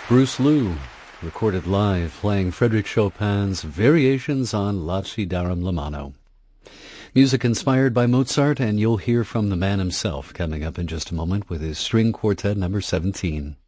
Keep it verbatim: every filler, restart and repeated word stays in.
Bruce Lou, recorded live playing Frédéric Chopin's Variations on Lacidarum Lamano. Music inspired by Mozart, and you'll hear from the man himself coming up in just a moment with his String Quartet number seventeen.